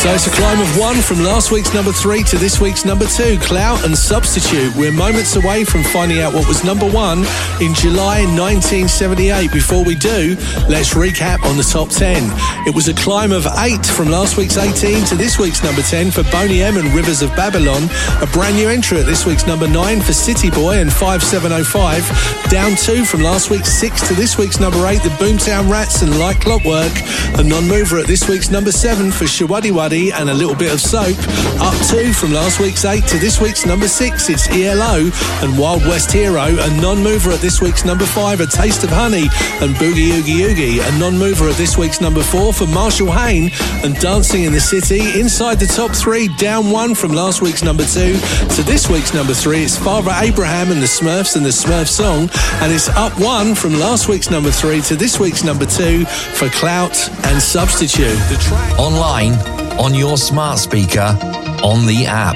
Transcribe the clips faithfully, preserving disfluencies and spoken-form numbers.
So it's a climb of one from last week's number three to this week's number two, Clout and Substitute. We're moments away from finding out what was number one in July nineteen seventy-eight. Before we do, let's recap on the top ten. It was a climb of eight from last week's eighteen to this week's number ten for Boney M and Rivers of Babylon. A brand new entry at this week's number nine for City Boy and five seven oh five. Down two from last week's six to this week's number eight, the Boomtown Rats and Like Clockwork. A non-mover at this week's number seven for Shawaddy Waddy and A Little Bit of Soap. Up two from last week's eight to this week's number six, it's E L O and Wild West Hero. A non-mover at this week's number five, A Taste of Honey and Boogie Oogie Oogie. A non-mover at this week's number four for Marshall Hayne and Dancing in the City. Inside the top three, down one from last week's number two to this week's number three, it's Father Abraham and the Smurfs and the Smurf Song. And it's up one from last week's number three to this week's number two for Clout and Substitute. The track online, on your smart speaker, on the app.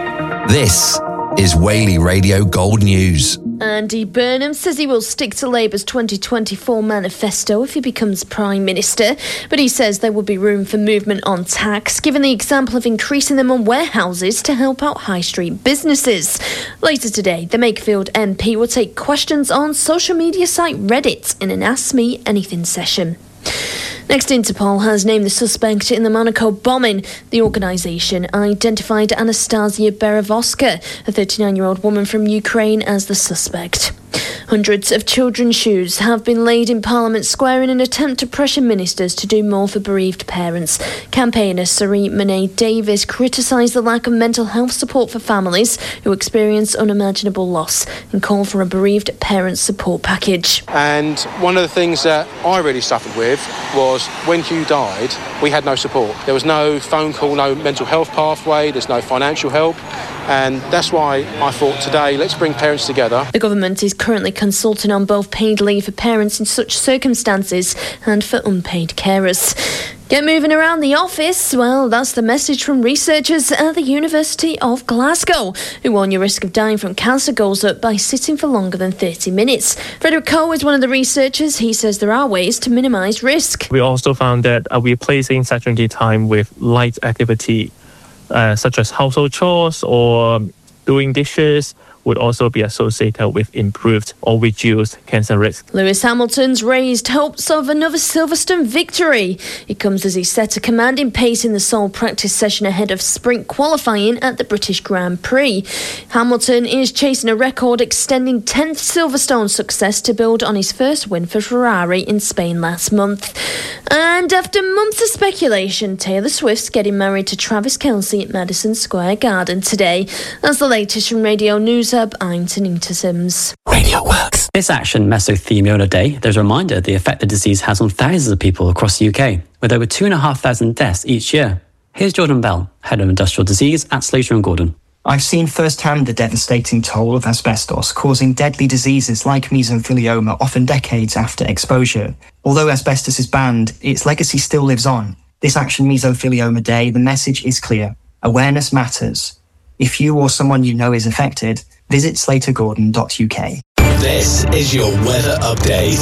This is Whaley Radio Gold News. Andy Burnham says he will stick to Labour's twenty twenty-four manifesto if he becomes Prime Minister, but he says there will be room for movement on tax, given the example of increasing them on warehouses to help out high street businesses. Later today, the Makefield M P will take questions on social media site Reddit in an Ask Me Anything session. Next, Interpol has named the suspect in the Monaco bombing. The organisation identified Anastasia Berevoska, a thirty-nine-year-old woman from Ukraine, as the suspect. Hundreds of children's shoes have been laid in Parliament Square in an attempt to pressure ministers to do more for bereaved parents. Campaigner Sari Monet Davis criticised the lack of mental health support for families who experience unimaginable loss and called for a bereaved parent support package. And one of the things that I really suffered with was when Hugh died, we had no support. There was no phone call, no mental health pathway, there's no financial help. And that's why I thought today, let's bring parents together. The government is currently consulting on both paid leave for parents in such circumstances and for unpaid carers. Get moving around the office? Well, that's the message from researchers at the University of Glasgow, who warn your risk of dying from cancer goes up by sitting for longer than thirty minutes. Frederick Coe is one of the researchers. He says there are ways to minimise risk. We also found that uh, replacing sedentary time with light activity, uh, such as household chores or doing dishes, would also be associated with improved or reduced cancer risk. Lewis Hamilton's raised hopes of another Silverstone victory. It comes as he set a commanding pace in the sole practice session ahead of sprint qualifying at the British Grand Prix. Hamilton is chasing a record extending tenth Silverstone success to build on his first win for Ferrari in Spain last month. And after months of speculation, Taylor Swift's getting married to Travis Kelce at Madison Square Garden today. That's the latest from Radio News Hub. I'm Tanita Sims. Radio Works. This Action Mesothelioma Day, there's a reminder of the effect the disease has on thousands of people across the U K, with over two and a half thousand deaths each year. Here's Jordan Bell, Head of Industrial Disease at Slater and Gordon. I've seen firsthand the devastating toll of asbestos, causing deadly diseases like mesothelioma often decades after exposure. Although asbestos is banned, its legacy still lives on. This Action Mesothelioma Day, the message is clear. Awareness matters. If you or someone you know is affected, visit slater gordon dot U K. This is your weather update.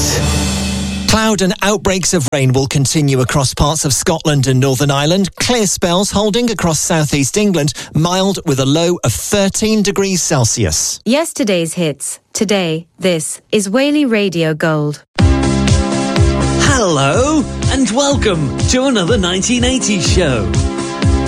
Cloud and outbreaks of rain will continue across parts of Scotland and Northern Ireland. Clear spells holding across southeast England, mild with a low of thirteen degrees Celsius. Yesterday's hits. Today, this is Whaley Radio Gold. Hello and welcome to another nineteen eighties show.